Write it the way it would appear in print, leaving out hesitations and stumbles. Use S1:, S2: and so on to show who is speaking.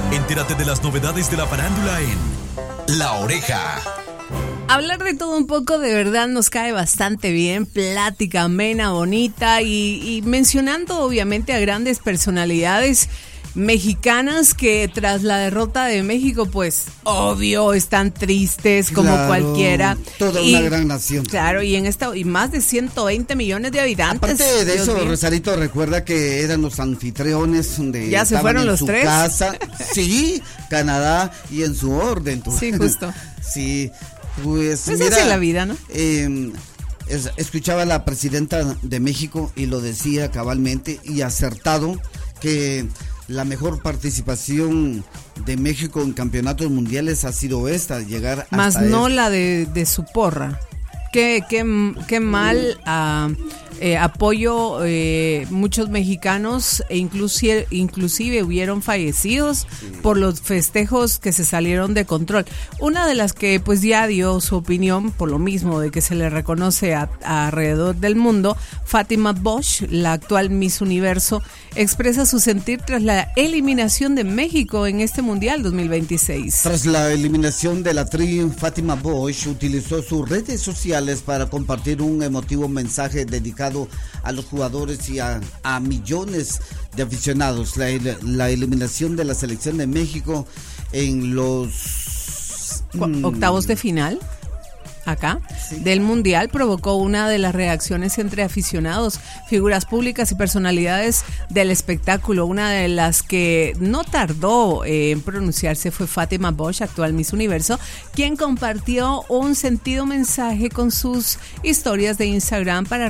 S1: Entérate de las novedades de la farándula en La Oreja.
S2: Hablar de todo un poco de verdad nos cae bastante bien, plática amena, bonita y mencionando obviamente a grandes personalidades mexicanas que tras la derrota de México, pues obvio están tristes como cualquiera.
S3: Toda una gran nación.
S2: Claro, y más de 120 millones de habitantes.
S3: Aparte de eso, Rosarito, recuerda que eran los anfitriones donde
S2: ya se fueron los tres.
S3: Casa, sí, Canadá y en su orden.
S2: Sí, justo.
S3: Sí, pues
S2: mira, así es la vida, ¿no?
S3: Escuchaba a la presidenta de México y lo decía cabalmente y acertado que la mejor participación de México en campeonatos mundiales ha sido esta, llegar hasta
S2: más no la de su porra. Qué mal apoyo muchos mexicanos e inclusive hubieron fallecidos por los festejos que se salieron de control. Una de las que pues ya dio su opinión por lo mismo de que se le reconoce alrededor del mundo, Fátima Bosch, la actual Miss Universo, expresa su sentir tras la eliminación de México en este Mundial 2026.
S3: Tras la eliminación de la actriz Fátima Bosch, utilizó sus redes sociales para compartir un emotivo mensaje dedicado a los jugadores y a millones de aficionados. La eliminación de la selección de México en los
S2: octavos de final acá del Mundial provocó una de las reacciones entre aficionados, figuras públicas y personalidades del espectáculo. Una de las que no tardó en pronunciarse fue Fátima Bosch, actual Miss Universo, quien compartió un sentido mensaje con sus historias de Instagram para